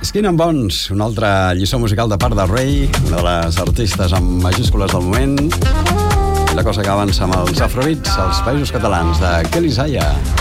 Skin and Bones, una altra lliçó musical de part del Rei, una de les artistes amb majúscules del moment. I la cosa que avança amb els afrobeats als Països Catalans, de Kelly Zaya.